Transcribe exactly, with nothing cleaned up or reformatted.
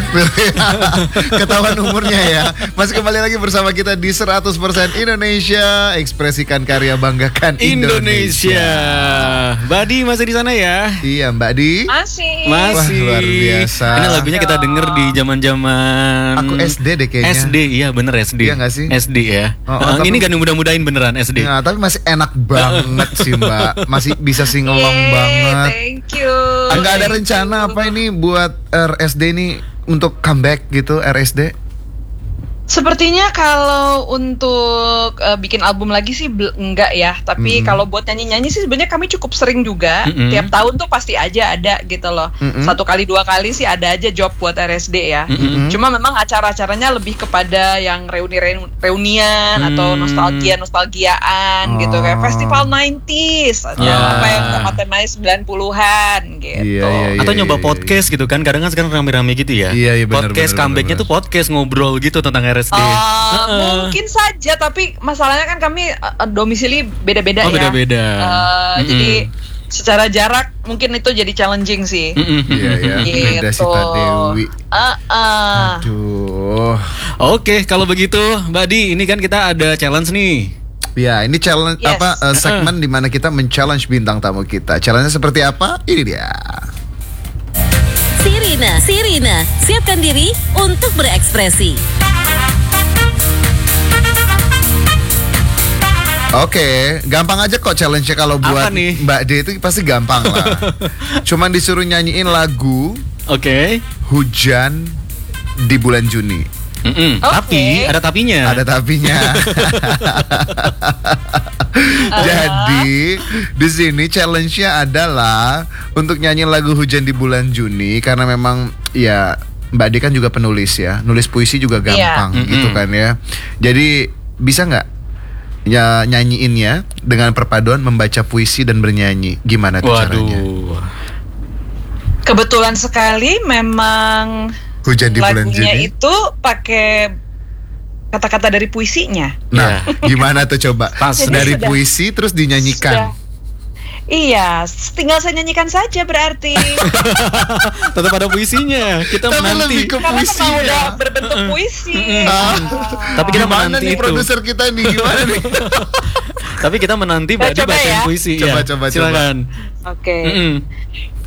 Ketahuan umurnya ya. Masih kembali lagi bersama kita di seratus persen Indonesia. Ekspresikan karya, banggakan Indonesia, Indonesia. Mbak Di masih di sana ya? Iya Mbak Di. Masih. Masih. Wah, luar biasa. Ini lagunya kita denger di zaman-zaman Aku S D deh kayaknya. S D, iya bener S D. Iya nggak sih? S D ya. Oh, oh, Uh, tapi- Ini gak mudah-mudahin beneran S D. Nah, tapi masih enak banget sih Mbak. Masih bisa singelong Yeay, banget. Thank you. Enggak ada Thank rencana you. apa ini buat R S D ini untuk comeback gitu R S D? Sepertinya kalau untuk uh, bikin album lagi sih bel- enggak ya. Tapi Mm-mm. kalau buat nyanyi-nyanyi sih sebenarnya kami cukup sering juga. Mm-mm. Tiap tahun tuh pasti aja ada gitu loh. Mm-mm. Satu kali dua kali sih ada aja job buat R S D ya. Mm-mm. Cuma memang acara-acaranya lebih kepada yang reuni-reunian Hmm. atau nostalgia-nostalgiaan gitu, kayak Oh. festival nineties atau Ya. apa yang tema-temanya sembilan puluhan gitu. Iya, iya, iya. Atau nyoba podcast gitu kan. Kadang kan sekarang rame-rame gitu ya. Iya, iya, bener, Podcast bener, comebacknya bener, tuh podcast ngobrol gitu tentang R S D. Uh, Heeh. mungkin saja, tapi masalahnya kan kami uh, domisili beda-beda Oh, ya. beda-beda. Uh, Mm-mm. Jadi secara jarak mungkin itu jadi challenging sih. Mm-mm. Iya ya, Gitu. beda Sita Dewi. Uh, uh. Aduh. Oke, kalau begitu Mbak Di, ini kan kita ada challenge nih. Ya, ini challenge Yes. apa uh, segmen di mana kita men-challenge bintang tamu kita. Challenge-nya seperti apa? Ini dia. Sirina, Sirina, siapkan diri untuk berekspresi. Oke, gampang aja kok challenge-nya kalau buat Apa nih? Mbak D itu pasti gampang lah. Cuman disuruh nyanyiin lagu Oke. Hujan di bulan Juni. Mm-mm. Oke. Tapi ada tapinya. Ada tapinya. Jadi di sini challenge-nya adalah untuk nyanyi lagu Hujan di bulan Juni karena memang ya Mbak D kan juga penulis ya, nulis puisi juga gampang Iya. gitu Mm-mm. kan ya. Jadi bisa nggak ya nyanyiinnya dengan perpaduan membaca puisi dan bernyanyi? Gimana tuh caranya? Waduh. Kebetulan sekali memang Hujan di bulan lagunya Juni. itu pakai kata-kata dari puisinya. Nah, gimana tuh coba? Pas. Jadi Dari sudah- puisi terus dinyanyikan. Sudah. Iya, tinggal saya nyanyikan saja berarti. Tetap ada puisinya. Kita Tapi menanti. lebih ke Karena memang puisinya. udah berbentuk puisi. Ah. Tapi kita Gimana menanti nih itu. produser kita nih gimana nih? Tapi kita menanti Mbak Di Coba bacain ya. puisi. Coba, ya. coba, coba. Silakan. Oke. Mm-mm.